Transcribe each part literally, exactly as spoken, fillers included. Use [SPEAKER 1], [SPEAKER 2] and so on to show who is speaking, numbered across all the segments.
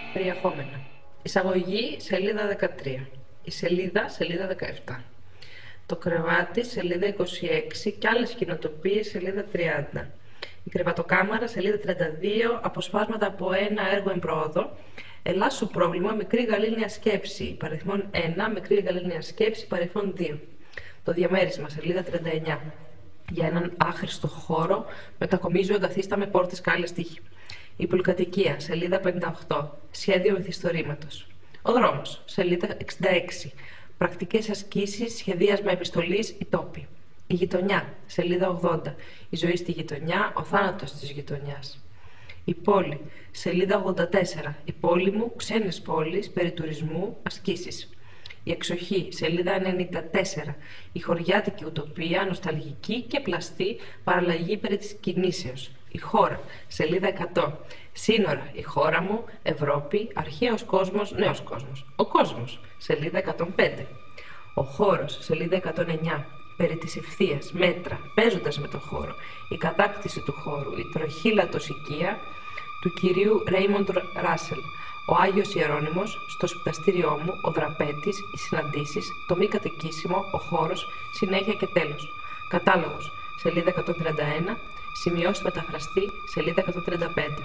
[SPEAKER 1] Περιεχόμενα. Εισαγωγή, σελίδα δεκατρία. Η σελίδα, σελίδα δεκαεπτά. Το κρεβάτι, σελίδα είκοσι έξι και άλλες κοινοτοπίες, σελίδα τριάντα. Η κρεβατοκάμαρα, σελίδα τριάντα δύο. Αποσπάσματα από ένα έργο εμπρόοδο. Ελάσσο πρόβλημα, μικρή γαλήνια σκέψη, παριθμόν ένα, μικρή γαλήνια σκέψη, παριθμόν δύο. Το διαμέρισμα, σελίδα τριάντα εννιά. Για έναν άχρηστο χώρο, μετακομίζω εγκαθίστα με πόρτες και άλλες τείχη. Η πολυκατοικία, σελίδα πενήντα οκτώ. Σχέδιο μυθιστορήματος. Ο δρόμος, σελίδα εξήντα έξι. Πρακτικές ασκήσεις, σχεδίασμα επιστολής, οι τόποι. Η γειτονιά, σελίδα ογδόντα. Η ζωή στη γειτονιά, ο θάνατος της γειτονιάς. Η πόλη, σελίδα ογδόντα τέσσερα. Η πόλη μου, ξένες πόλεις, περί τουρισμού, ασκήσεις. Η εξοχή, σελίδα ενενήντα τέσσερα. Η χωριάτικη ουτοπία, νοσταλγική και πλαστή παραλλαγή περί της κινήσεως. Η χώρα, σελίδα εκατό. Σύνορα, η χώρα μου, Ευρώπη, αρχαίος κόσμος, νέος κόσμος. Ο κόσμος, σελίδα εκατόν πέντε. Ο χώρος, σελίδα εκατόν εννιά. Περί της ευθείας, μέτρα, παίζοντας με το χώρο. Η κατάκτηση του χώρου, η τροχύλατος οικία του κυρίου Ρέιμοντ Ράσελ. Ο Άγιος Ιερώνυμος, στο σπιταστήριό μου, ο δραπέτης, οι συναντήσεις, το μη κατοικήσιμο, ο χώρος, συνέχεια και τέλος. Κατάλογος, σελίδα εκατόν τριάντα ένα. Σημειώσεις μεταφραστή, σελίδα εκατόν τριάντα πέντε.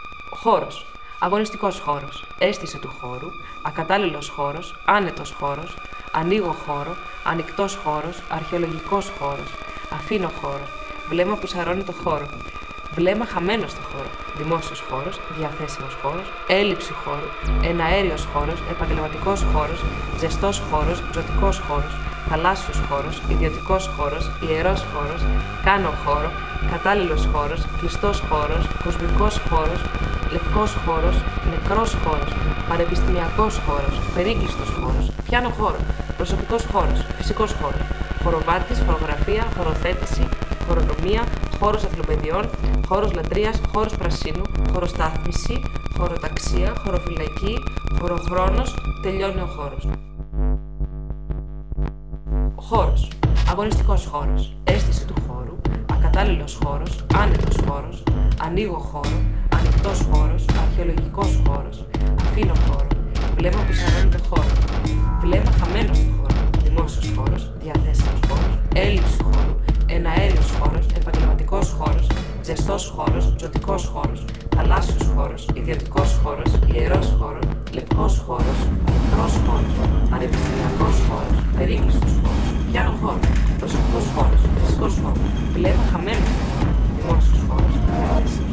[SPEAKER 1] Χώρος. Αγωνιστικός χώρος. Αίσθηση του χώρου. Ακατάλληλος χώρος. Άνετος χώρος. Ανοίγω χώρο. Ανοιχτός χώρος. Αρχαιολογικός χώρος. Αφήνω χώρο. Βλέμμα που σαρώνει το χώρο. Βλέμμα χαμένο στο χώρο. Δημόσιος χώρος. Διαθέσιμος χώρος. Έλλειψη χώρου. Εναέριος χώρος. Επαγγελματικός χώρος. Ζεστός χώρος. Ζωτικός χώρος. Θαλάσσιος χώρος. Ιδιωτικός χώρος. Ιερός χώρος. Κάνω χώρο. Κατάλληλος χώρος. Κλειστός χώρος. Κοσμικός χώρος. Λευκός χώρος. Νεκρός χώρος. Πανεπιστημιακός χώρος. Περίκλειστος χώρος. Πιάνω χώρο. Προσωπικός χώρος. Φυσικός χώρος. Χοροβάτης. Χορογραφία. Χωροθέτηση. Χορονομία. Χώρος αθλοπαιδιών. Χώρος λατρείας. Χώρος πρασίνου. Χωροστάθμιση. Χωροταξία. Χωροφυλακή. Χωροχρόνος. Τελειώνει ο χώρος. Χώρος. Αγωνιστικός χώρος. Αίσθηση του χώρου. Ακατάλληλος χώρος. Άνετος χώρος. Ανοίγω χώρο. Ανοιχτός χώρος. Αρχαιολογικός χώρος. Αφήνω χώρο. Βλέμμα που σαρώνει το χώρο. Βλέμμα χαμένο στο χώρο. Δημόσιος χώρος. Διαθέσιμος χώρος. Έλλειψη χώρου. Εναέριος χώρος. Επαγγελματικός χώρος. Ζεστός χώρος. Ζωτικός χώρος. Θαλάσσιος χώρος. Ιδιωτικός χώρος. Ιερός χώρος. Λευκός χώρος. Νεκρός χώρος. Πανεπιστημιακός χώρος. Περίκλειστος χώρος. Πιάνω χώρο. Προσωπικός χώρος. Φυσικός χώρος. Βλέμμα χαμένο στο χώρο. Δημόσιος χώρος.